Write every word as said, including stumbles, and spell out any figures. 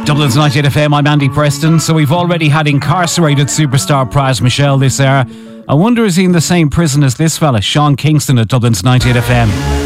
Dublin's ninety-eight F M, I'm Andy Preston. So we've already had incarcerated superstar Pras Michel this hour. I wonder is he in the same prison as this fella, Sean Kingston at Dublin's ninety-eight F M.